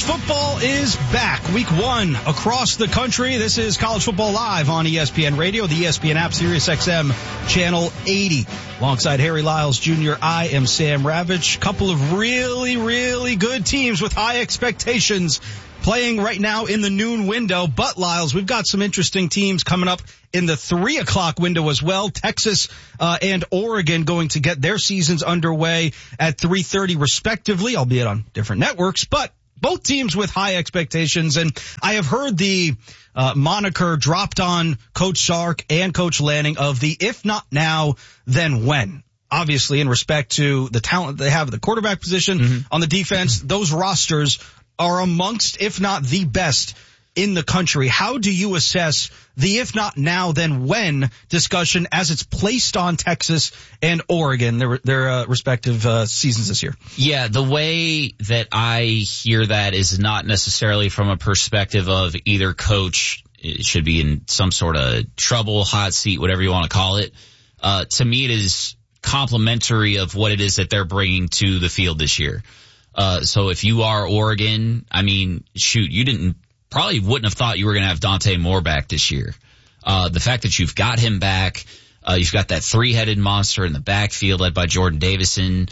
football is back. Week 1 across the country. This is College Football Live on ESPN Radio, the ESPN app, Sirius XM, Channel 80. Alongside Harry Lyles Jr., I am Sam Ravitch. Couple of really, really good teams with high expectations playing right now in the noon window. But, Lyles, we've got some interesting teams coming up in the 3 o'clock window as well. Texas and Oregon going to get their seasons underway at 3:30 respectively, albeit on different networks. But both teams with high expectations, and I have heard the moniker dropped on Coach Sark and Coach Lanning of the if not now, then when. Obviously, in respect to the talent they have at the quarterback position, on the defense, those rosters are amongst, if not the best in the country. How do you assess the if not now, then when discussion as it's placed on Texas and Oregon, their respective seasons this year? Yeah, the way that I hear that is not necessarily from a perspective of either coach should be in some sort of trouble, hot seat, whatever you want to call it. To me, it is complimentary of what it is that they're bringing to the field this year. So if you are Oregon, I mean, shoot, you probably wouldn't have thought you were going to have Dante Moore back this year. The fact that you've got him back, you've got that three-headed monster in the backfield led by Jordan Davison.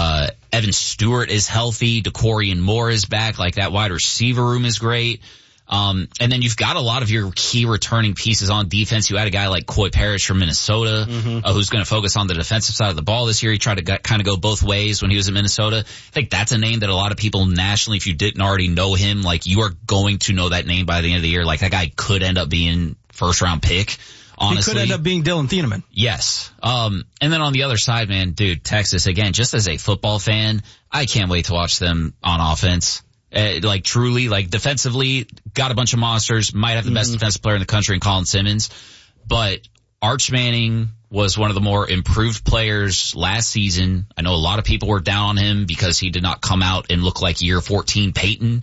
Evan Stewart is healthy. DeCorian Moore is back. Like, that wide receiver room is great. And then you've got a lot of your key returning pieces on defense. You had a guy like Coy Parrish from Minnesota, who's going to focus on the defensive side of the ball this year. He tried to kind of go both ways when he was in Minnesota. I think that's a name that a lot of people nationally, if you didn't already know him, like, you are going to know that name by the end of the year. Like, that guy could end up being first round pick. Honestly. He could end up being Dylan Thieneman. Yes. And then on the other side, man, dude, Texas, again, just as a football fan, I can't wait to watch them on offense. Like, truly, like, defensively, got a bunch of monsters, might have the best defensive player in the country in Colin Simmons, but Arch Manning was one of the more improved players last season. I know a lot of people were down on him because he did not come out and look like year 14 Peyton,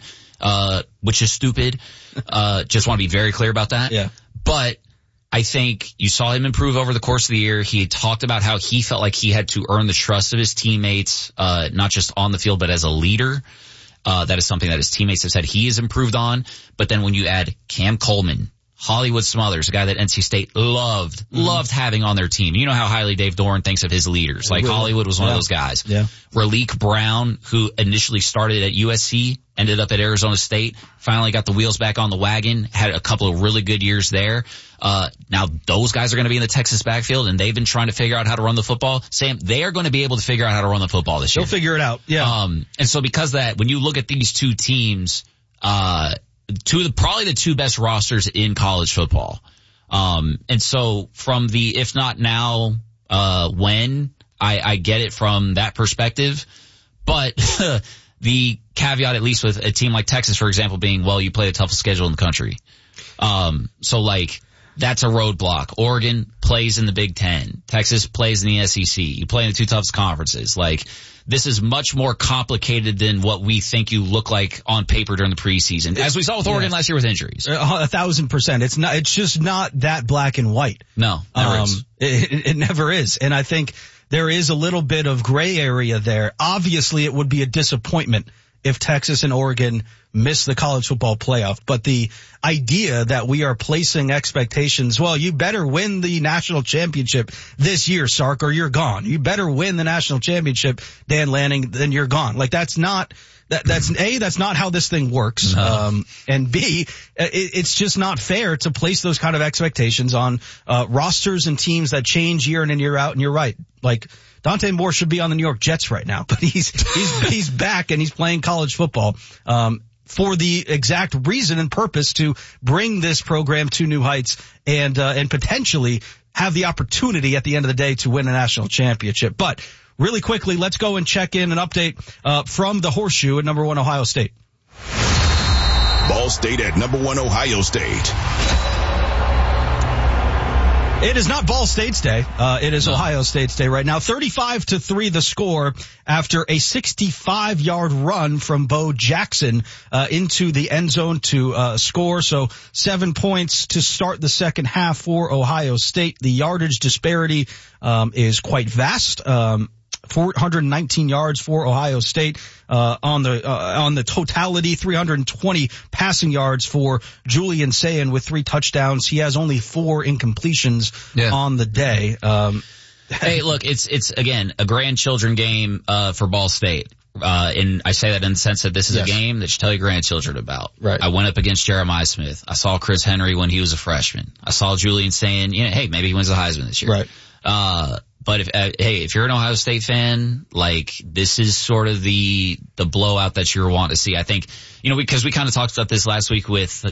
which is stupid. Just want to be very clear about that. Yeah. But I think you saw him improve over the course of the year. He had talked about how he felt like he had to earn the trust of his teammates, not just on the field, but as a leader. That is something that his teammates have said he has improved on. But then when you add Cam Coleman, Hollywood Smothers, a guy that NC State loved having on their team. You know how highly Dave Doran thinks of his leaders. Like, Hollywood was one of those guys. Yeah. Raleek Brown, who initially started at USC, ended up at Arizona State, finally got the wheels back on the wagon, had a couple of really good years there. Now those guys are going to be in the Texas backfield, and they've been trying to figure out how to run the football. Sam, they are going to be able to figure out how to run the football this year. They'll figure it out. Yeah. And so because of that, when you look at these two teams, probably the two best rosters in college football. And so from the if not now, when, I get it from that perspective. But the caveat, at least with a team like Texas, for example, being, well, you play the toughest schedule in the country. So, like, that's a roadblock. Oregon plays in the Big Ten. Texas plays in the SEC. You play in the two toughest conferences. Like, this is much more complicated than what we think you look like on paper during the preseason, as we saw with Oregon last year with injuries. 1,000%. It's just not that black and white. No, never is. It never is. And I think there is a little bit of gray area there. Obviously, it would be a disappointment if Texas and Oregon miss the college football playoff. But the idea that we are placing expectations, well, you better win the national championship this year, Sark, or you're gone. You better win the national championship, Dan Lanning, then you're gone. Like, that's not how this thing works. No. And B, it's just not fair to place those kind of expectations on rosters and teams that change year in and year out. And you're right. Like, Dante Moore should be on the New York Jets right now, but he's back and he's playing college football. For the exact reason and purpose to bring this program to new heights and potentially have the opportunity at the end of the day to win a national championship. But really quickly, let's go and check in an update from the Horseshoe at number 1 Ohio State. Ball State at number 1 Ohio State. It is not Ball State's day. It is Ohio State's day right now. 35-3 the score after a 65-yard run from Bo Jackson into the end zone to score. So 7 points to start the second half for Ohio State. The yardage disparity is quite vast. 419 yards for Ohio State. On the totality, 320 passing yards for Julian Sayin with 3 touchdowns. He has only 4 incompletions on the day. Hey, look, it's again a grandchildren game for Ball State. And I say that in the sense that this is a game that you tell your grandchildren about. Right. I went up against Jeremiah Smith. I saw Chris Henry when he was a freshman. I saw Julian Sayin, hey, maybe he wins the Heisman this year. Right. But if you're an Ohio State fan, like, this is sort of the blowout that you're wanting to see. I think, because we kind of talked about this last week with